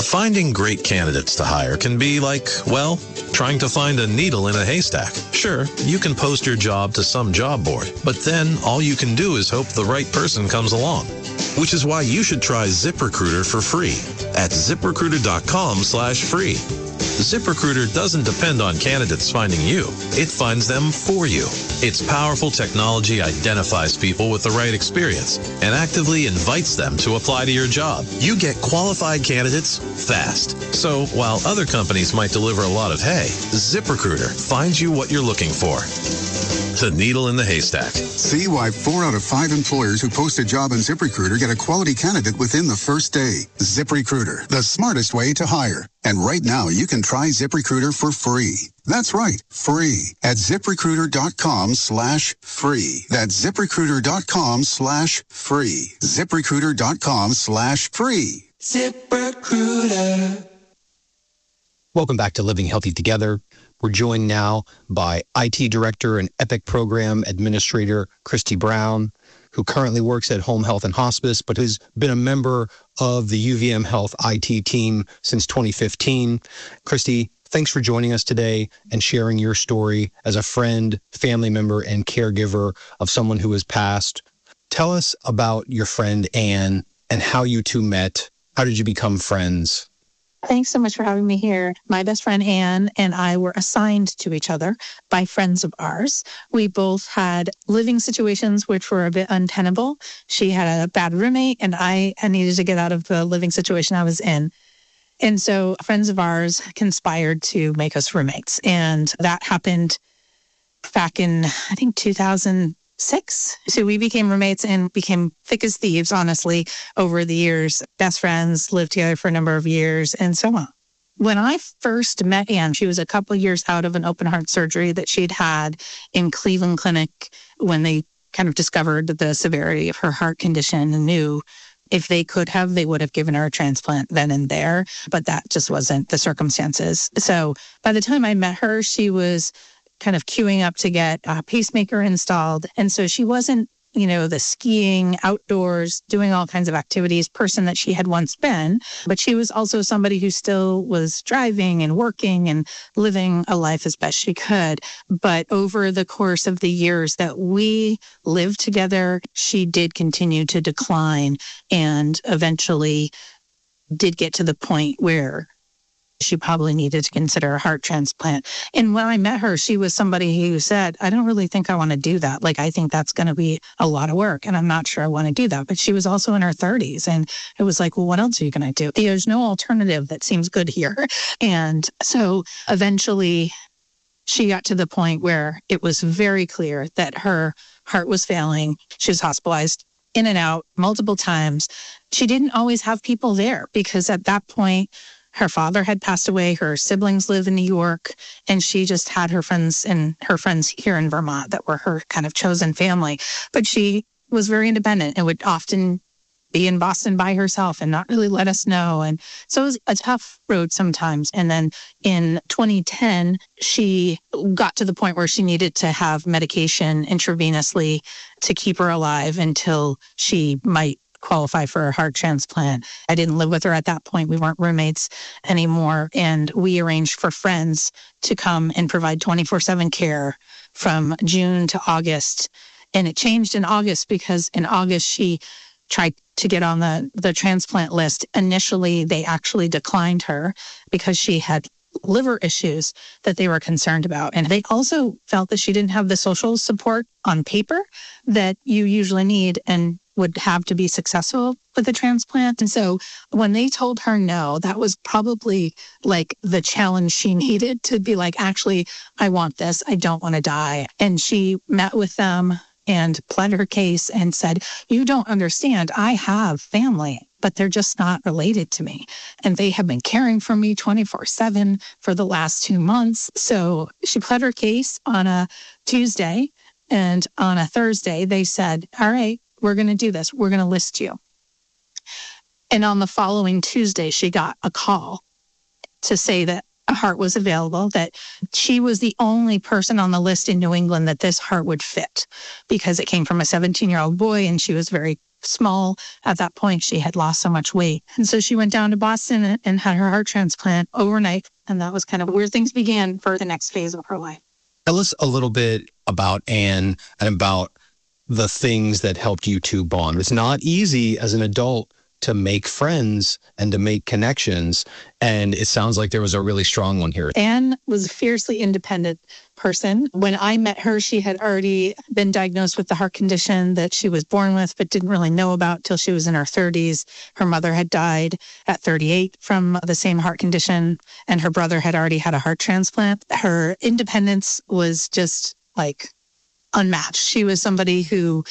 Finding great candidates to hire can be like, well, trying to find a needle in a haystack. Sure, you can post your job to some job board, but then all you can do is hope the right person comes along. Which is why you should try ZipRecruiter for free at ZipRecruiter.com/free. ZipRecruiter doesn't depend on candidates finding you. It finds them for you. Its powerful technology identifies people with the right experience and actively invites them to apply to your job. You get qualified candidates fast. So while other companies might deliver a lot of hay, ZipRecruiter finds you what you're looking for. The needle in the haystack. See why 4 out of 5 employers who post a job on ZipRecruiter get a quality candidate within the first day. ZipRecruiter, the smartest way to hire. And right now, you can try ZipRecruiter for free. That's right, free at ZipRecruiter.com/free. That's ZipRecruiter.com/free. ZipRecruiter.com/free. ZipRecruiter. Welcome back to Living Healthy Together. We're joined now by IT Director and EPIC Program Administrator Christy Brown, who currently works at Home Health and Hospice, but has been a member of the UVM Health IT team since 2015. Christy, thanks for joining us today and sharing your story as a friend, family member, and caregiver of someone who has passed. Tell us about your friend Anne and how you two met. How did you become friends? Thanks so much for having me here. My best friend Anne and I were assigned to each other by friends of ours. We both had living situations which were a bit untenable. She had a bad roommate and I needed to get out of the living situation I was in. And so friends of ours conspired to make us roommates. And that happened back in, I think, 2006. So we became roommates and became thick as thieves, honestly, over the years. Best friends, lived together for a number of years, and so on. When I first met Anne, she was a couple of years out of an open heart surgery that she'd had in Cleveland Clinic when they kind of discovered the severity of her heart condition and knew if they could have, they would have given her a transplant then and there, but that just wasn't the circumstances. So by the time I met her, she was kind of queuing up to get a pacemaker installed. And so she wasn't, the skiing, outdoors, doing all kinds of activities person that she had once been. But she was also somebody who still was driving and working and living a life as best she could. But over the course of the years that we lived together, she did continue to decline and eventually did get to the point where she probably needed to consider a heart transplant. And when I met her, she was somebody who said, I don't really think I want to do that. Like, I think that's going to be a lot of work and I'm not sure I want to do that. But she was also in her 30s. And it was like, well, what else are you going to do? There's no alternative that seems good here. And so eventually she got to the point where it was very clear that her heart was failing. She was hospitalized in and out multiple times. She didn't always have people there because at that point, her father had passed away, her siblings live in New York, and she just had her friends here in Vermont that were her kind of chosen family. But she was very independent and would often be in Boston by herself and not really let us know. And so it was a tough road sometimes. And then in 2010, she got to the point where she needed to have medication intravenously to keep her alive until she might qualify for a heart transplant. I didn't live with her at that point. We weren't roommates anymore. And we arranged for friends to come and provide 24/7 care from June to August. And it changed in August because in August, she tried to get on the transplant list. Initially, they actually declined her because she had liver issues that they were concerned about. And they also felt that she didn't have the social support on paper that you usually need and would have to be successful with the transplant. And so when they told her no, that was probably like the challenge she needed to be like, actually, I want this. I don't want to die. And she met with them and pled her case and said, you don't understand. I have family, but they're just not related to me. And they have been caring for me 24/7 for the last 2 months. So she pled her case on a Tuesday. And on a Thursday, they said, all right, we're going to do this. We're going to list you. And on the following Tuesday, she got a call to say that a heart was available, that she was the only person on the list in New England that this heart would fit because it came from a 17-year-old boy and she was very small at that point. She had lost so much weight. And so she went down to Boston and had her heart transplant overnight. And that was kind of where things began for the next phase of her life. Tell us a little bit about Ann and about the things that helped you two bond. It's not easy as an adult to make friends and to make connections. And it sounds like there was a really strong one here. Ann was a fiercely independent person. When I met her, she had already been diagnosed with the heart condition that she was born with, but didn't really know about till she was in her 30s. Her mother had died at 38 from the same heart condition, and her brother had already had a heart transplant. Her independence was just like unmatched. She was somebody who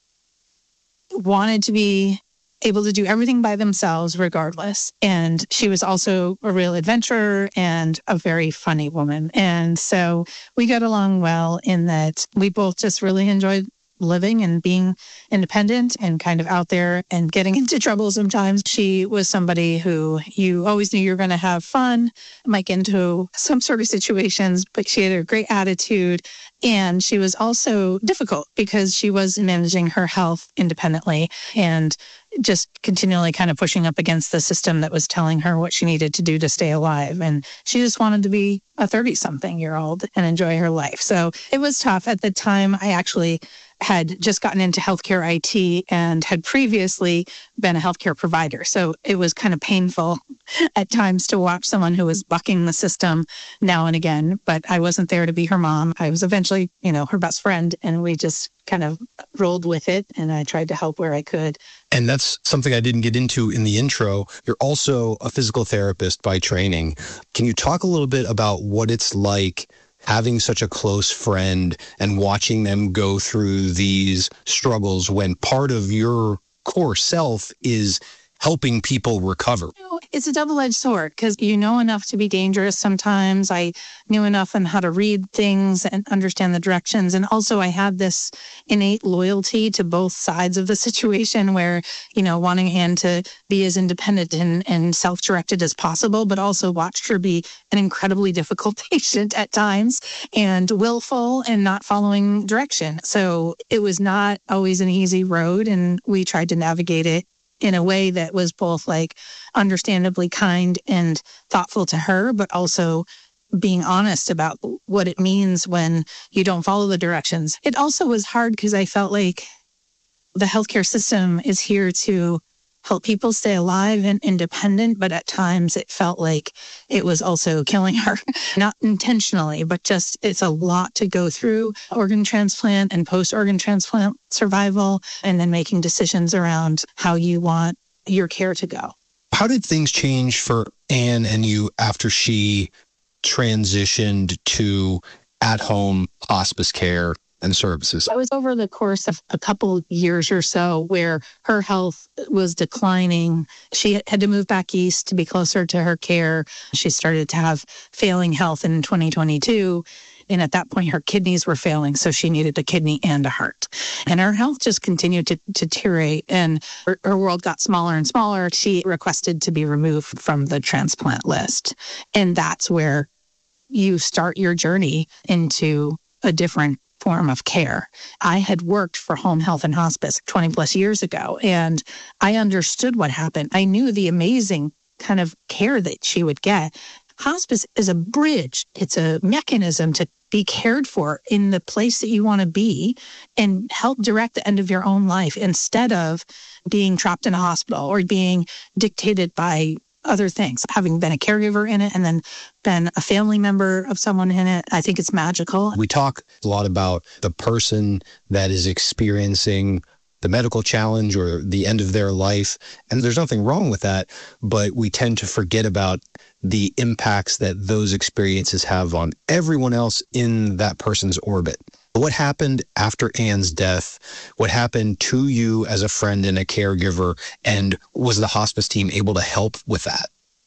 wanted to be able to do everything by themselves regardless. And she was also a real adventurer and a very funny woman. And so we got along well in that we both just really enjoyed living and being independent and kind of out there and getting into trouble sometimes. She was somebody who you always knew you were going to have fun, might get into some sort of situations, but she had a great attitude. And she was also difficult because she was managing her health independently and just continually kind of pushing up against the system that was telling her what she needed to do to stay alive. And she just wanted to be a 30-something-year-old and enjoy her life. So it was tough. At the time, I actually had just gotten into healthcare IT and had previously been a healthcare provider. So it was kind of painful at times to watch someone who was bucking the system now and again, but I wasn't there to be her mom. I was eventually, her best friend, and we just kind of rolled with it, and I tried to help where I could. And that's something I didn't get into in the intro. You're also a physical therapist by training. Can you talk a little bit about what it's like having such a close friend and watching them go through these struggles when part of your core self is helping people recover? It's a double-edged sword because you know enough to be dangerous sometimes. I knew enough on how to read things and understand the directions. And also I had this innate loyalty to both sides of the situation where, wanting Ann to be as independent and self-directed as possible, but also watched her be an incredibly difficult patient at times and willful and not following direction. So it was not always an easy road, and we tried to navigate it in a way that was both like understandably kind and thoughtful to her, but also being honest about what it means when you don't follow the directions. It also was hard because I felt like the healthcare system is here to help people stay alive and independent, but at times it felt like it was also killing her, not intentionally, but just it's a lot to go through organ transplant and post-organ transplant survival, and then making decisions around how you want your care to go. How did things change for Ann and you after she transitioned to at-home hospice care and services? It was over the course of a couple years or so where her health was declining. She had to move back east to be closer to her care. She started to have failing health in 2022. And at that point, her kidneys were failing, so she needed a kidney and a heart. And her health just continued to deteriorate, and her world got smaller and smaller. She requested to be removed from the transplant list. And that's where you start your journey into a different form of care. I had worked for home health and hospice 20 plus years ago, and I understood what happened. I knew the amazing kind of care that she would get. Hospice is a bridge. It's a mechanism to be cared for in the place that you want to be and help direct the end of your own life instead of being trapped in a hospital or being dictated by other things. Having been a caregiver in it and then been a family member of someone in it, I think it's magical. We talk a lot about the person that is experiencing the medical challenge or the end of their life, and there's nothing wrong with that, but we tend to forget about the impacts that those experiences have on everyone else in that person's orbit. What happened after Ann's death? What happened to you as a friend and a caregiver? And was the hospice team able to help with that?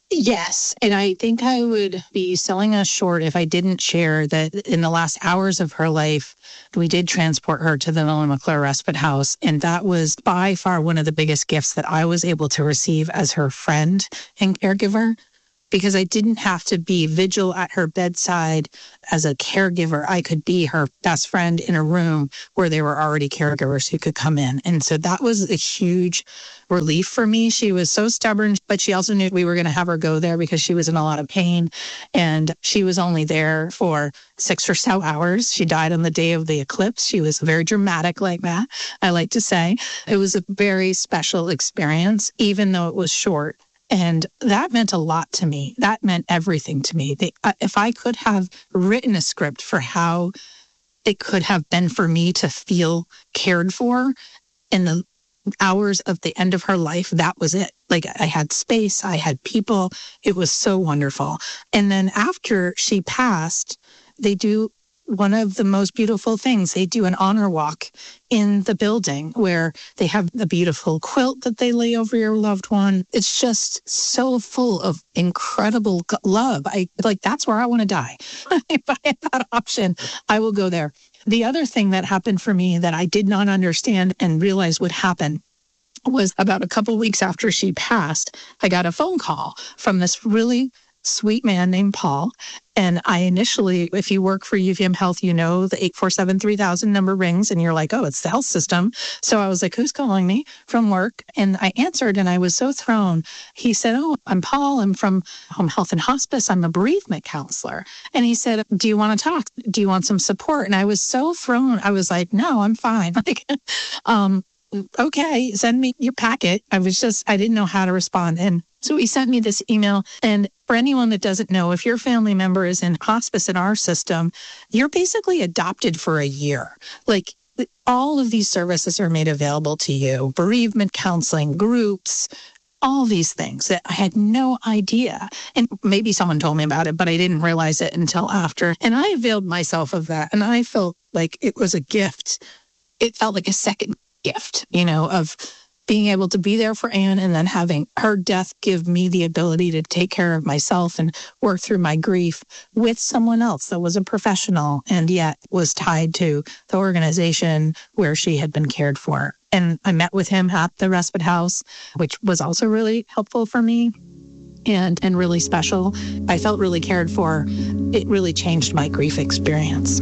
Yes. And I think I would be selling us short if I didn't share that in the last hours of her life, we did transport her to the Nolan McClure Respite House. And that was by far one of the biggest gifts that I was able to receive as her friend and caregiver. because I didn't have to be vigil at her bedside as a caregiver. I could be her best friend in a room where there were already caregivers who could come in. And so that was a huge relief for me. She was so stubborn, but she also knew we were going to have her go there because she was in a lot of pain. And she was only there for 6 or so hours. She died on the day of the eclipse. She was very dramatic like that, I like to say. It was a very special experience, even though it was short. And that meant a lot to me. That meant everything to me. If I could have written a script for how it could have been for me to feel cared for in the hours of the end of her life, that was it. Like, I had space, I had people. It was so wonderful. And then after she passed, they do one of the most beautiful things. They do an honor walk in the building where they have a beautiful quilt that they lay over your loved one. It's just so full of incredible love. That's where I want to die. If I have that option, I will go there. The other thing that happened for me that I did not understand and realize would happen was about a couple weeks after she passed, I got a phone call from this really sweet man named Paul. And I initially, if you work for UVM Health, you know the 847-3000 number rings and you're like, oh, it's the health system. So I was like, who's calling me from work? And I answered and I was so thrown. He said, oh, I'm Paul. I'm from Home Health and Hospice. I'm a bereavement counselor. And he said, do you want to talk? Do you want some support? And I was so thrown. I was like, no, I'm fine. Okay, send me your packet. I didn't know how to respond. And so he sent me this email. And for anyone that doesn't know, if your family member is in hospice in our system, you're basically adopted for a year. Like, all of these services are made available to you. Bereavement counseling, groups, all these things that I had no idea. And maybe someone told me about it, but I didn't realize it until after. And I availed myself of that. And I felt like it was a gift. It felt like a second gift, of being able to be there for Anne and then having her death give me the ability to take care of myself and work through my grief with someone else that was a professional and yet was tied to the organization where she had been cared for. And I met with him at the respite house, which was also really helpful for me and really special. I felt really cared for. It really changed my grief experience.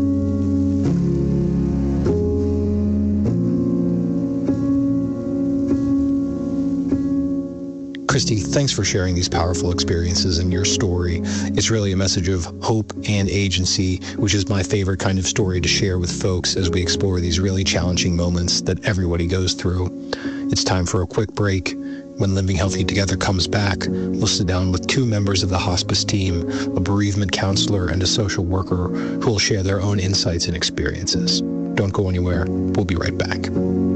Christy, thanks for sharing these powerful experiences and your story. It's really a message of hope and agency, which is my favorite kind of story to share with folks as we explore these really challenging moments that everybody goes through. It's time for a quick break. When Living Healthy Together comes back, we'll sit down with 2 members of the hospice team, a bereavement counselor and a social worker, who will share their own insights and experiences. Don't go anywhere. We'll be right back.